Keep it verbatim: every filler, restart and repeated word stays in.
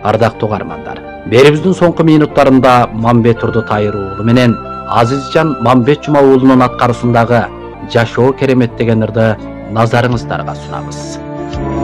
Ардактуу угармандар, берибиздин соңку минуттарында Мамбет Турдутайыр уулу менен Азизжан Мамбет Жума уулунун аткаруусундагы Жашоо керемет деген ырды назарыңыздарга сунабыз.